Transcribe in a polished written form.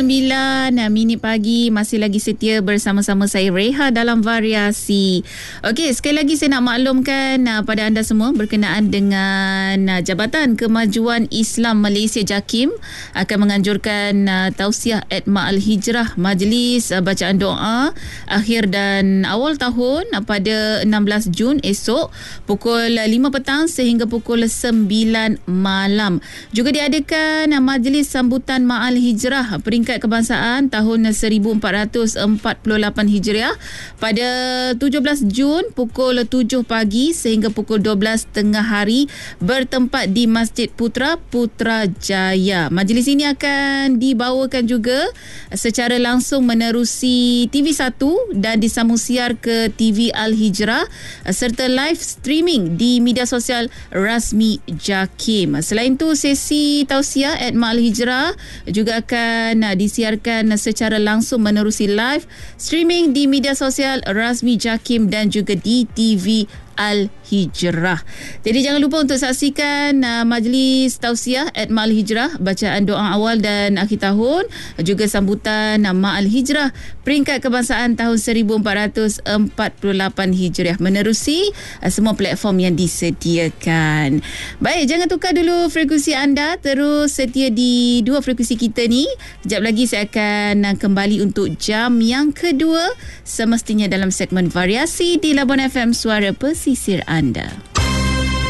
9 pagi masih lagi setia bersama-sama saya Reha dalam Variasi. Okey, sekali lagi saya nak maklumkan pada anda semua berkenaan dengan Jabatan Kemajuan Islam Malaysia JAKIM akan menganjurkan tausiah Ma'al Hijrah Majlis bacaan doa akhir dan awal tahun pada 16 Jun esok pukul 5 petang sehingga pukul 9 malam. Juga diadakan majlis sambutan Ma'al Hijrah peringkat kebangsaan tahun 1448 Hijriah pada 17 Jun pukul 7 pagi sehingga pukul 12 tengah hari bertempat di Masjid Putrajaya. Majlis ini akan dibawakan juga secara langsung menerusi TV1 dan disambung siar ke TV Al-Hijrah serta live streaming di media sosial rasmi JAKIM. Selain itu, sesi tausiah Ma'al Hijrah juga akan disiarkan secara langsung menerusi live streaming di media sosial rasmi JAKIM dan juga di TV Al-Hijrah. Jadi jangan lupa untuk saksikan majlis tausiah Ma'al Hijrah, bacaan doa awal dan akhir tahun, juga sambutan Ma'al Hijrah peringkat kebangsaan tahun 1448 Hijriah menerusi semua platform yang disediakan. Baik, jangan tukar dulu frekuensi anda, terus setia di dua frekuensi kita ni. Sekejap lagi saya akan kembali untuk jam yang kedua semestinya dalam segmen Variasi di Labuan FM, Suara Pesisir anda.